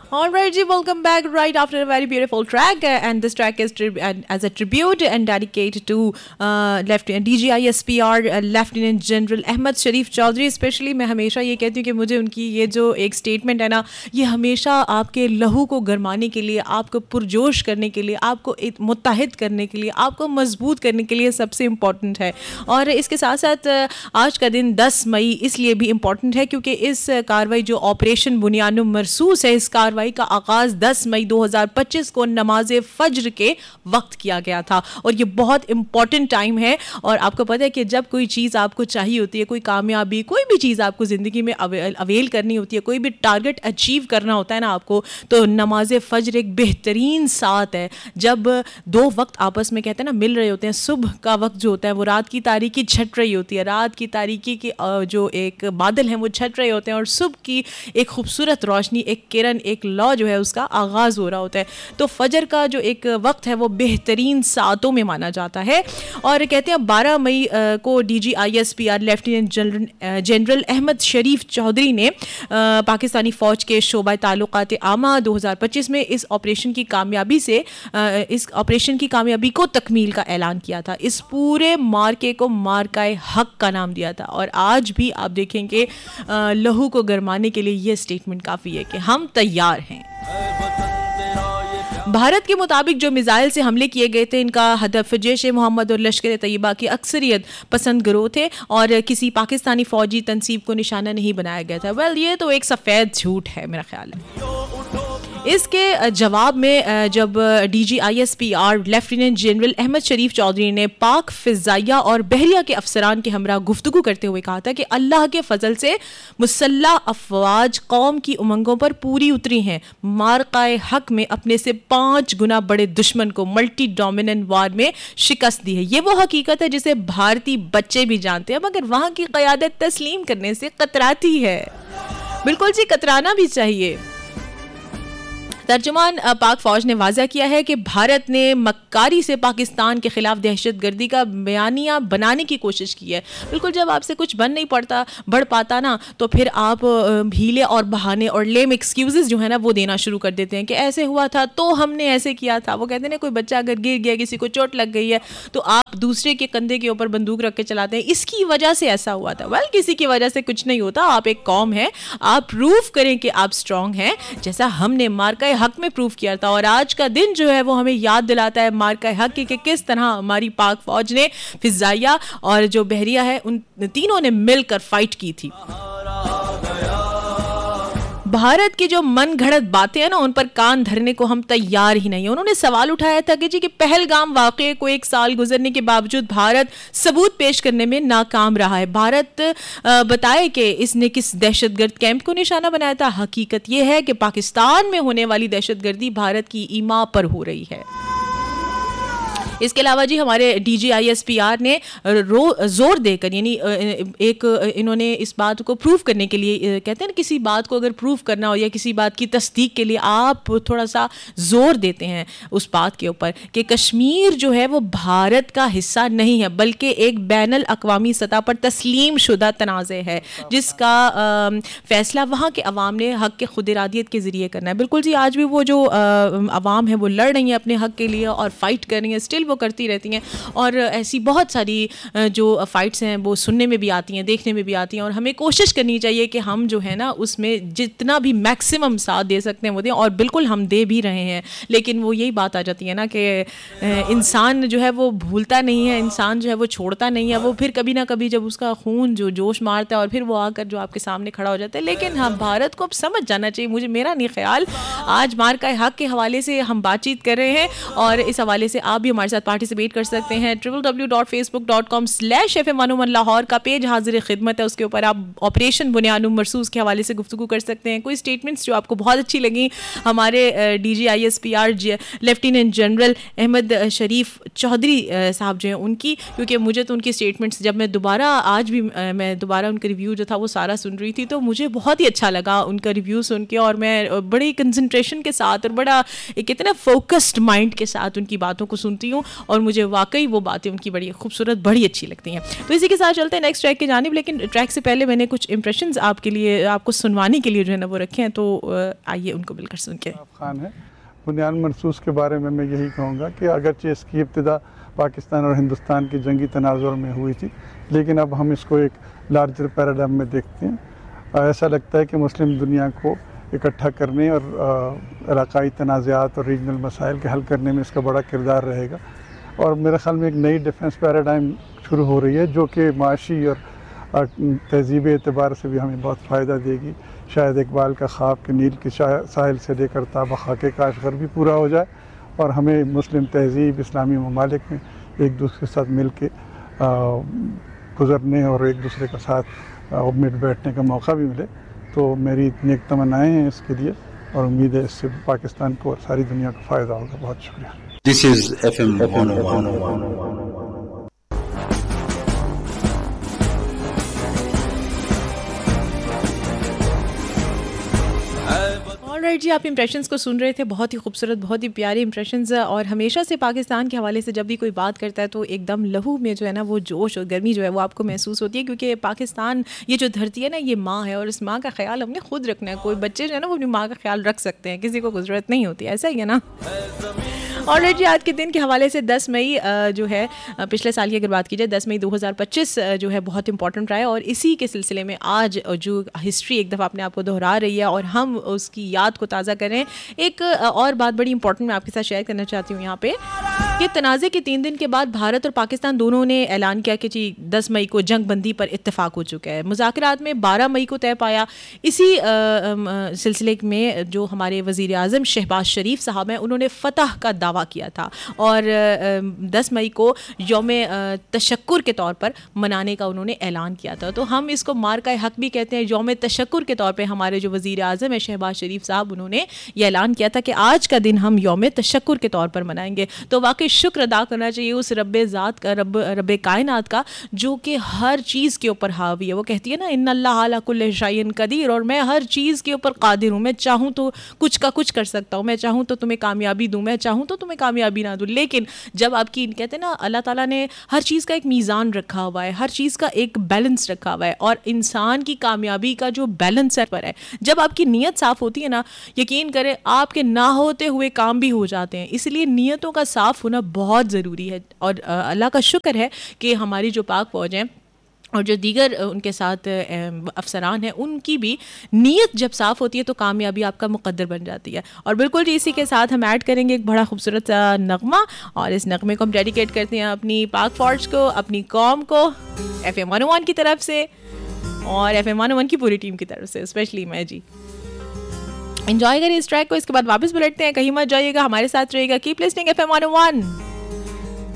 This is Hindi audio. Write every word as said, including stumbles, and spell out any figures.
All right, ji, welcome back right after a very beautiful track, uh, and this track is tri- uh, as a tribute and dedicated to uh, Lieutenant D G I S P R uh, Lieutenant General Ahmad Sharif Chaudhary. Specially मैं हमेशा ये कहती हूँ कि मुझे उनकी ये जो एक स्टेटमेंट है ना, ये हमेशा आपके लहू को गरमाने के लिए, आपको पुरजोश करने के लिए, आपको मुत्तहिद करने के लिए, आपको मजबूत करने के लिए सबसे इम्पॉर्टेंट है. और इसके साथ साथ आज का दिन दस मई इसलिए भी इम्पॉर्टेंट है क्योंकि इस कार्रवाई जो ऑपरेशन बुनियाद मरसूस है, इस कार्रवाई का आगाज दस मई दो हज़ार पच्चीस को नमाज फज्र के वक्त किया गया था. और ये बहुत इंपॉर्टेंट टाइम है. और आपको पता है कि जब कोई चीज़ आपको चाहिए होती है, कोई कामयाबी, कोई भी चीज़ आपको ज़िंदगी में अवेल, अवेल करनी होती है, कोई भी टारगेट अचीव करना होता है ना आपको, तो नमाज फज्र एक बेहतरीन साथ है. जब दो वक्त आपस में कहते हैं ना मिल रहे होते हैं, सुबह का वक्त जो होता है वो रात की तारीकी छट रही होती है, रात की तारीकी की जो एक बादल हैं वो छट रहे होते हैं, और सुबह की एक खूबसूरत रोशनी, एक किरण, एक लौ जो है उसका आगाज़ हो रहा होता है. तो फजर का जो एक वक्त है वो बेहतरीन सातों में माना जाता है. और कहते हैं बारह मई को D G I S P R lieutenant general general Ahmad शरीफ चौधरी ने पाकिस्तानी फ़ौज के शोबा ताल्लुकात आमा दो हज़ार पच्चीस में इस ऑपरेशन की कामयाबी से इस ऑपरेशन की कामयाबी को तकमील का ऐलान किया था. इस पूरे मार्के को मार्काए हक का नाम दिया था. और आज भी आप देखेंगे लहू को गरमाने के लिए ये स्टेटमेंट काफ़ी है कि हम तैयार हैं. भारत के मुताबिक जो मिसाइल से हमले किए गए थे, इनका हदफ जैश ए मोहम्मद और लश्कर तैयबा की अक्सरियत पसंद गिरोह थे और किसी पाकिस्तानी फ़ौजी तनसीब को निशाना नहीं बनाया गया था. वेल, ये तो एक सफ़ेद झूठ है मेरा ख्याल है. इसके जवाब में जब D G I S P R lieutenant general Ahmad शरीफ चौधरी ने पाक फ़िज़ाइया और बहरिया के अफसरान के हमरा गुफ्तगू करते हुए कहा था कि अल्लाह के फजल से मुसल्लह अफवाज कौम की उमंगों पर पूरी उतरी हैं, मारकाए हक में अपने से पाँच गुना बड़े दुश्मन को मल्टी डोमिनेंट वार में शिकस्त दी है. ये वो हकीकत है जिसे भारतीय बच्चे भी जानते हैं, मगर वहाँ की क़यादत तस्लीम करने से कतराती है. बिल्कुल जी, कतराना भी चाहिए. तर्जुमान पाक फ़ौज ने वाज़ा किया है कि भारत ने मक्कारी से पाकिस्तान के ख़िलाफ़ दहशतगर्दी का बयानिया बनाने की कोशिश की है. बिल्कुल, जब आपसे कुछ बन नहीं पड़ता बढ़ पाता ना, तो फिर आप हीले और बहाने और लेम एक्सक्यूज़ेस जो है ना वो देना शुरू कर देते हैं कि ऐसे हुआ था तो हमने ऐसे किया था. वो कहते हैं ना, कोई बच्चा अगर गिर गया, किसी को चोट लग गई है, तो आप दूसरे के कंधे के ऊपर बंदूक रख के चलाते हैं, इसकी वजह से ऐसा हुआ था. वेल, किसी की वजह से कुछ नहीं होता. आप एक कौम है, आप प्रूव करें कि आप स्ट्रॉन्ग हैं, जैसा हमने मार्का हक में प्रूव किया था. और आज का दिन जो है वो हमें याद दिलाता है मार्का हक की कि किस तरह हमारी पाक फौज ने फिजाइया और जो बहरिया है उन तीनों ने मिलकर फाइट की थी. भारत की जो मन घड़त बातें हैं ना, उन पर कान धरने को हम तैयार ही नहीं है. उन्होंने सवाल उठाया था कि जी कि पहलगाम वाक़े को एक साल गुजरने के बावजूद भारत सबूत पेश करने में नाकाम रहा है. भारत बताए कि इसने किस दहशतगर्द कैंप को निशाना बनाया था. हकीकत यह है कि पाकिस्तान में होने वाली दहशतगर्दी भारत की ईमा पर हो रही है. इसके अलावा जी हमारे D G I S P R ने जोर देकर, यानी एक इन्होंने इस बात को प्रूव करने के लिए, कहते हैं ना किसी बात को अगर प्रूव करना हो या किसी बात की तस्दीक के लिए आप थोड़ा सा जोर देते हैं उस बात के ऊपर कि कश्मीर जो है वो भारत का हिस्सा नहीं है, बल्कि एक बैनुल अक़वामी सतह पर तस्लीम शुदा तनाज़े है जिसका फ़ैसला वहाँ के अवाम ने हक़ के खुद इरादियत के ज़रिए करना है. बिल्कुल जी, आज भी वो जो अवाम है वो लड़ रही हैं अपने हक़ के लिए और फाइट कर रही हैं, स्टिल वो करती रहती हैं. और ऐसी बहुत सारी जो फाइट्स हैं वो सुनने में भी आती हैं, देखने में भी आती हैं, और हमें कोशिश करनी चाहिए कि हम जो है ना उसमें जितना भी मैक्सिमम साथ दे सकते हैं वो दें. और बिल्कुल हम दे भी रहे हैं. लेकिन वो यही बात आ जाती है ना कि इंसान जो है वो भूलता नहीं है, इंसान जो है वो छोड़ता नहीं है. वो फिर कभी ना कभी जब उसका खून जो जोश मारता है और फिर वो आकर जो आपके सामने खड़ा हो जाता है. लेकिन हाँ, भारत को अब समझ जाना चाहिए, मुझे मेरा नहीं ख्याल. आज मार्का हक के हवाले से हम बातचीत कर रहे हैं और इस हवाले से आप भी हमारे साथ पार्टिसिपेट कर सकते हैं. Triple W dot Facebook dot com slash F M one Lahore का पेज हाजिर खिदमत है. उसके ऊपर आप ऑपरेशन बुनियाद मरसूस के हवाले से गुफ्तगू कर सकते हैं. कोई स्टेटमेंट्स जो आपको बहुत अच्छी लगी हमारे D G I S P R lieutenant general Ahmad शरीफ चौधरी साहब जो हैं उनकी, क्योंकि मुझे तो उनकी स्टेटमेंट्स जब मैं दोबारा आज भी मैं दोबारा उनका रिव्यू जो था वो सारा सुन रही थी तो मुझे बहुत ही अच्छा लगा उनका रिव्यू सुन के. और मैं बड़ी कंसंट्रेशन के साथ और बड़ा एक इतना फोकस्ड माइंड के साथ उनकी बातों को सुनती हूँ. और मुझे वाकई वो बातें उनकी बड़ी खूबसूरत, बड़ी अच्छी लगती हैं। तो इसी के साथ चलते हैं नेक्स्ट ट्रैक की जानिब, लेकिन ट्रैक से पहले मैंने कुछ इंप्रेशंस आपके लिए, आपको सुनवाने के लिए जो है ना वो रखे हैं, तो आइए उनको मिलकर सुन के। खान है बुनियान मनसूस के बारे में मैं यही कहूँगा कि अगरचे इसकी इब्तिदा पाकिस्तान और हिंदुस्तान की जंगी तनाजुर में हुई थी, लेकिन अब हम इसको एक लार्जर पैराडाइम में देखते हैं। ऐसा लगता है कि मुस्लिम दुनिया को इकट्ठा करने और इलाकाई तनाज़ात और रीजनल मसाइल के हल करने में इसका बड़ा किरदार रहेगा। और मेरे ख्याल में एक नई डिफेंस पैराडाइम शुरू हो रही है जो कि माशी और तहजीबी एतबार से भी हमें बहुत फ़ायदा देगी। शायद इकबाल का ख्वाब कि नील के साहिल से लेकर ताबा खाके काशगर भी पूरा हो जाए और हमें मुस्लिम तहजीब इस्लामी ममालिक में एक दूसरे के साथ मिल के गुज़रने और एक दूसरे के साथ मिट बैठने का मौका भी मिले। तो मेरी नेक तमन्नाएँ हैं इसके लिए और उम्मीद है इससे पाकिस्तान को और सारी दुनिया को फ़ायदा होगा। बहुत शुक्रिया। This is F M one O one. Alright जी, आप इंप्रेशंस को सुन रहे थे, बहुत ही खूबसूरत, बहुत ही प्यारे इंप्रेशंस। और हमेशा से पाकिस्तान के हवाले से जब भी कोई बात करता है तो एकदम लहू में जो है ना वो जोश और गर्मी जो है वो आपको महसूस होती है, क्योंकि पाकिस्तान ये जो धरती है ना ये माँ है और इस माँ का ख्याल हमने खुद रखना है। कोई बच्चे जो है ना वो अपनी माँ का ख्याल रख सकते हैं, किसी को ज़रूरत नहीं होती, ऐसा ही है ना। ऑलराइट जी, आज के दिन के हवाले से दस मई जो है पिछले साल की अगर बात की जाए, दस मई दो हज़ार पच्चीस जो है बहुत इंपॉर्टेंट रहा है और इसी के सिलसिले में आज जो हिस्ट्री एक दफ़ा अपने आप को दोहरा रही है और हम उसकी याद को ताज़ा करें। एक और बात बड़ी इंपॉर्टेंट मैं आपके साथ शेयर करना चाहती हूँ यहाँ पे कि तनाज़े के तीन दिन के बाद भारत और पाकिस्तान दोनों ने ऐलान किया कि जी दस मई को जंग बंदी पर इत्तेफाक हो चुका है। मुज़ाकरात में बारह मई को तय पाया। इसी सिलसिले में जो हमारे वज़ीर आज़म शहबाज शरीफ साहब हैं उन्होंने फ़तह का दावा किया था और दस मई को यौम तशक्कुर के तौर पर मनाने का उन्होंने ऐलान किया था। तो हम इसको मार्का हक भी कहते हैं। यौम तशक्कुर के तौर पे हमारे जो वज़ीर आज़म है शहबाज शरीफ साहब उन्होंने ये ऐलान किया था कि आज का दिन हम यौम तशक्कुर के तौर पर मनाएंगे। तो वाकई शुक्र अदा करना चाहिए उस रब्बे ज़ात का, रब रब्बे कायनात का, जो कि हर चीज़ के ऊपर हावी है। वो कहती है ना इन्ना अल्लाह अला कुल्लि शैइन कदीर, और मैं हर चीज़ के ऊपर कादिर हूँ। मैं चाहूँ तो कुछ का कुछ कर सकता हूँ, मैं चाहूँ तो तुम्हें कामयाबी दूँ, मैं चाहूँ तो तुम्हें कामयाबी ना दूँ। लेकिन जब आपकी कहते हैं ना अल्लाह ताला ने हर चीज़ का एक मीज़ान रखा हुआ है, हर चीज़ का एक बैलेंस रखा हुआ है और इंसान की कामयाबी का जो बैलेंस है पर है, जब आपकी नीयत साफ़ होती है ना, यकीन करें आपके ना होते हुए काम भी हो जाते हैं। इसलिए नीयतों का साफ़ होना बहुत ज़रूरी है और अल्लाह का शुक्र है कि हमारी जो पाक फ़ौज हैं और जो दीगर उनके साथ अफसरान हैं उनकी भी नीयत जब साफ़ होती है तो कामयाबी आपका मुक़द्दर बन जाती है। और बिल्कुल जी इसी के साथ हम ऐड करेंगे एक बड़ा खूबसूरत नगमा और इस नगमे को हम डेडिकेट करते हैं अपनी पाक फ़ौज को, अपनी कौम को, एफ एम वन ओ वन की तरफ से और एफ एम वन ओ वन की पूरी टीम की तरफ से, स्पेशली मैं जी। एंजॉय करें इस ट्रैक को, इसके बाद वापस पलटते हैं। कहीं मत जाइएगा, हमारे साथ रहिएगा। Keep listening F M one ओ वन।